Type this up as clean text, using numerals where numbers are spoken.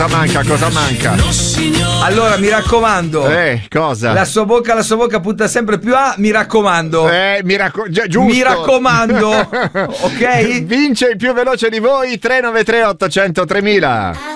Cosa manca? Allora, mi raccomando. Cosa? La sua bocca punta sempre più a, mi raccomando. Giusto. Mi raccomando. Ok? Vince il più veloce di voi, 393 800 3000.